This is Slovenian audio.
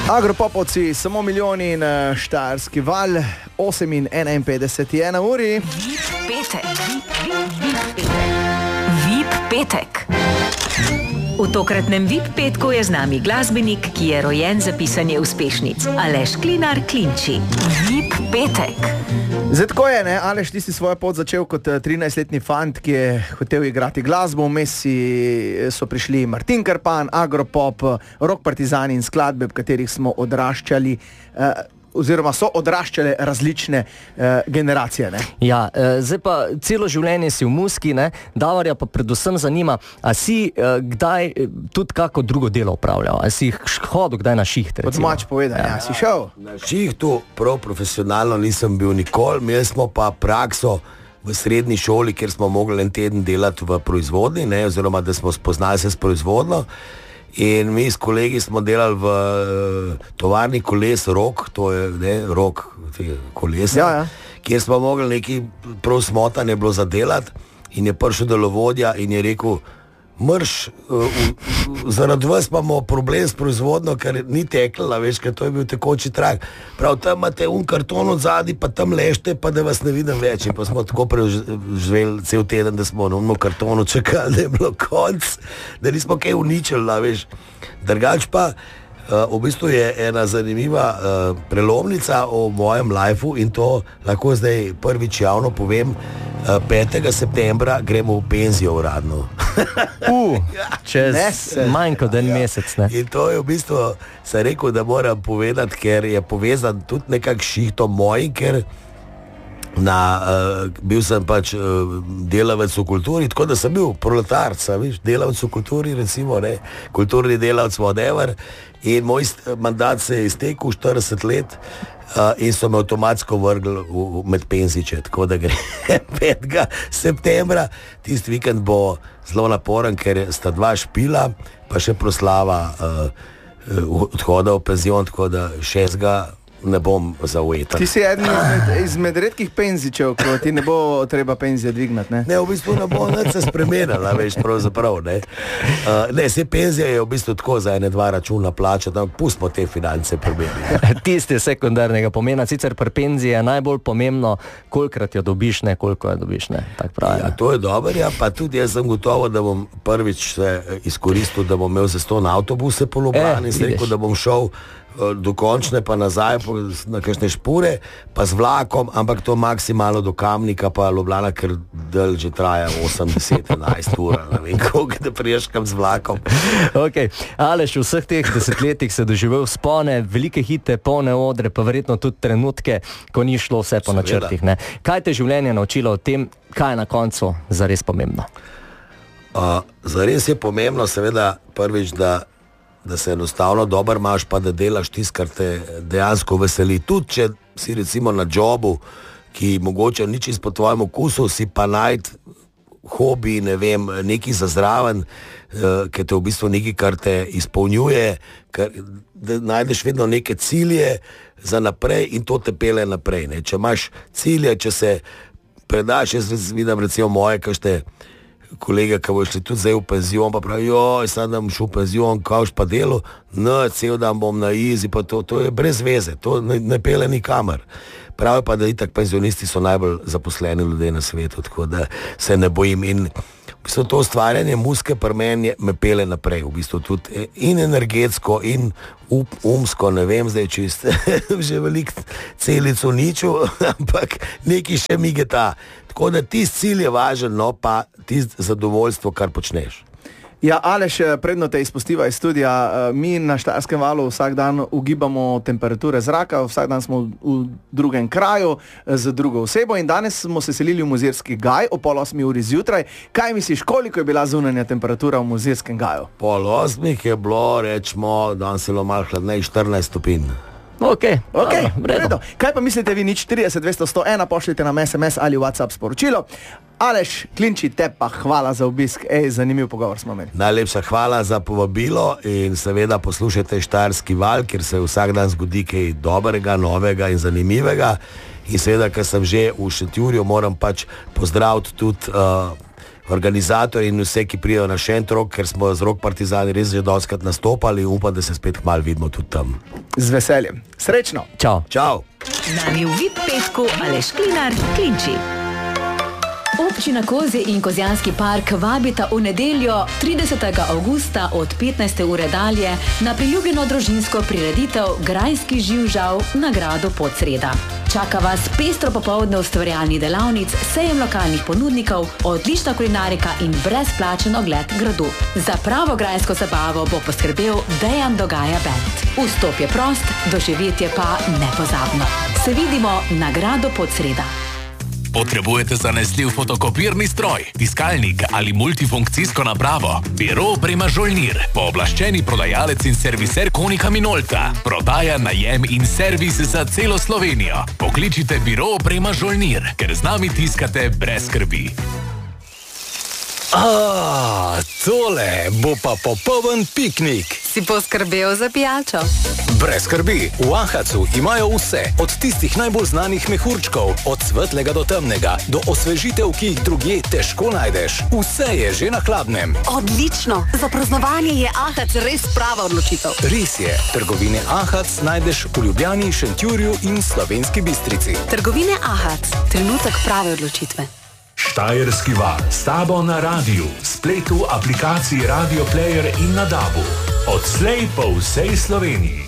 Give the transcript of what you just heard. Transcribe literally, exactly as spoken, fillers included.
Agropopovci, samo milijoni in Štajerski val, osem in enainpetdeset je na uri. Vip petek. Vip petek. V tokratnem Vip petku je z nami glasbenik, ki je rojen za pisanje uspešnic. Aleš Klinar Klinči. Vip petek. Zdaj tako je, ne? Aleš, ti si svojo pot začel kot trinajstletni fant, ki je hotel igrati glasbo. Vmes so prišli Martin Krpan, Agropop, Rock Partizani in skladbe, v katerih smo odraščali, eh, oziroma so odraščale različne eh, generacije. Ne? Ja, eh, zdaj pa celo življenje si v muski, ne? Davarja pa predvsem zanima, a si eh, kdaj tudi kako drugo delo upravljal? A si hodil kdaj na šiht? Kot mač povedal, ja. Ja, si šel? Na šihtu prav profesionalno nisem bil nikoli, imeli smo pa prakso v srednji šoli, kjer smo mogli en teden delati v proizvodni, ne? Oziroma da smo spoznali se s proizvodno. In mi s kolegi smo delali v uh, tovarni koles Rok, to je ne, Rok kolesa, ja, ja. Kjer smo mogli neki prav smotanje bilo zadelati in je prišel delovodja in je rekel, mrš, uh, uh, zaradi vas imamo problem s proizvodno, ker ni tekla, veš, ker to je bil tekoči trak. Prav tam imate un karton od zadaj, pa tam lešte, pa da vas ne vidim več. In pa smo tako preživeli cel teden, da smo na uno kartonu čakali, da je bilo konc, da nismo kaj uničili, veš. Drugač pa, uh, v bistvu je ena zanimiva uh, prelomnica o mojem lifeu in to lahko zdaj prvič javno povem. petega septembra gremo v penzijo uradno. Uh, čez manj kot en ja. mesec, ne? In to je v bistvu, sem rekel, da moram povedati, ker je povezan tudi nekak šihtom mojim, ker na, uh, bil sem pač uh, delavec v kulturi, tako da sem bil proletarc, viš, delavec v kulturi, recimo, ne, kulturni delavec whatever, in moj mandat se je iztekel štirideset let, Uh, in so me avtomatsko vrgli v, v, med penziče, tako da gre petega septembra. Tisti vikend bo zelo naporen, ker sta dva špila, pa še proslava uh, uh, odhoda v penzion, tako da šestega ne bom zaujeta. Ti si eden izmed, izmed redkih penzičev, ko ti ne bo treba penzije dvignati, ne? Ne, v bistvu ne bo nič se spremenila, veš, pravzaprav, ne. Uh, ne, se penzija je v bistvu tako za ene dva računa plača, da pustimo te finance problemi. Tiste sekundarnega pomena, sicer pri penziji je najbolj pomembno, kolikrat jo dobiš, ne, koliko jo dobiš, ne, tak pravi. Ja, to je dobro, ja, pa tudi jaz sem gotovo, da bom prvič se izkoristil, da bom imel zastonj avtobuse po Ljubljani, eh, rekel, da bom šel do končne pa nazaj na kakšne špure, pa z vlakom, ampak to maksimalno do Kamnika pa Ljubljana, ker del že traja osem, deset, enajst ur, ne vem koliko, da priješ kam z vlakom. Ok, Aleš, v vseh teh desetletjih se doživel spone, velike hite, polne odre, pa verjetno tudi trenutke, ko ni šlo vse po načrtih, ne? Kaj te življenje naučilo o tem, kaj je na koncu zares pomembno? Uh, zares je pomembno, seveda, prvič, da da se enostavno dober imaš, pa da delaš tisto, kar te dejansko veseli. Tudi, če si recimo na jobu, ki mogoče ni čisto po tvojem okusu, si pa najti hobi, ne vem, neki za zraven, uh, ker te v bistvu nekaj, kar te izpolnjuje, kar, da najdeš vedno neke cilje za naprej in to te pele naprej. Ne? Če imaš cilje, če se predaš, jaz vidim recimo moje, kašte kolega, ki bo šli tudi zdaj v penzion, pa pravi, joj, sad da bom šel v penzion, kauš pa delo, no, cel dan bom na izi, pa to, to je brez veze, to ne, ne pele nikamer. Pravi pa, da itak penzionisti so najbolj zaposleni ljudje na svetu, tako da se ne bojim. In v bistvu to ustvarjanje muske pri meni me pele naprej, v bistvu tudi in energetsko, in up, umsko, ne vem zdaj čist, že velik celic uničil, ampak neki še migeta. Tako da tisti cilj je važen, no pa tisti zadovoljstvo, kar počneš. Ja, Aleš, predno te izpustiva iz studija, mi na Štajerskem valu vsak dan ugibamo temperature zraka, vsak dan smo v drugem kraju z drugo osebo in danes smo se selili v Mozirski gaj o pol osmi uri zjutraj. Kaj misliš, koliko je bila zunanja temperatura v Mozirskem gaju? Pol osmih je bilo, rečemo, danes je bilo malo hladneje, štirinajst stopinj. Ok, ok, v redu. Kaj pa mislite vi, nič trideset dvesto sto ena, pošljite nam es em es ali WhatsApp sporočilo. Aleš Klinči, te pa hvala za obisk, ej, zanimiv pogovor smo imeli. Najlepša hvala za povabilo in seveda poslušajte Štajerski val, kjer se vsak dan zgodi kaj dobrega, novega in zanimivega. In seveda, ker sem že v Šentjurju, moram pač pozdraviti tudi uh, organizatorji in vse, ki pridejo na še en rok, ker smo z Rock Partizani res že dostkrat nastopali, upam, da se spet kmalu vidimo tudi tam. Z veseljem. Srečno. Čau. Čau. Z nami v V I P petku Aleš Klinar, Klinči. Občina Kozje in Kozjanski park vabita v nedeljo tridesetega avgusta od petnajste ure dalje na priljubljeno družinsko prireditev Grajski živžav na gradu Podsreda. Čaka vas pestro popoldne ustvarjalnih delavnic, sejem lokalnih ponudnikov, odlična kulinarika in brezplačen ogled gradu. Za pravo grajsko zabavo bo poskrbel Dejan Dogaja Band. Vstop je prost, doživetje pa nepozabno. Se vidimo na gradu Podsreda. Potrebujete zanesljiv fotokopirni stroj, tiskalnik ali multifunkcijsko napravo? Biro Oprema Žolnir, pooblaščeni prodajalec in serviser Konika Minolta. Prodaja, najem in servis za celo Slovenijo. Pokličite Biro Oprema Žolnir, ker z nami tiskate brez skrbi. A, tole bo pa popoln piknik. Si poskrbel za pijačo? Brez skrbi, v Ahacu imajo vse, od tistih najbolj znanih mehurčkov, od svetlega do temnega, do osvežitev, ki jih drugje težko najdeš. Vse je že na hladnem. Odlično, za praznovanje je Ahac res prava odločitev. Res je, trgovine Ahac najdeš v Ljubljani, Šentjurju in Slovenski Bistrici. Trgovine Ahac, trenutek prave odločitve. Štajerski val, s tabo na radiju, spletu, aplikaciji Radio Player in na dabu. Odslej po vsej Sloveniji.